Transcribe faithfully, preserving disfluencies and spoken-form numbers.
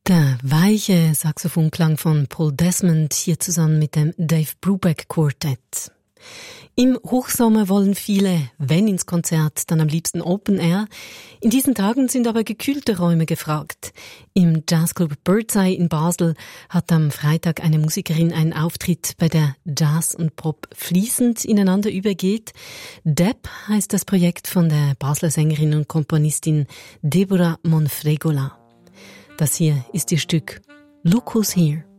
Der weiche Saxophonklang von Paul Desmond hier zusammen mit dem Dave Brubeck Quartett. Im Hochsommer wollen viele, wenn ins Konzert, dann am liebsten Open Air. In diesen Tagen sind aber gekühlte Räume gefragt. Im Jazzclub Birdseye in Basel hat am Freitag eine Musikerin einen Auftritt, bei der Jazz und Pop fließend ineinander übergeht. Deb heißt das Projekt von der Basler Sängerin und Komponistin Deborah Monfregola. Das hier ist ihr Stück Look Who's Here.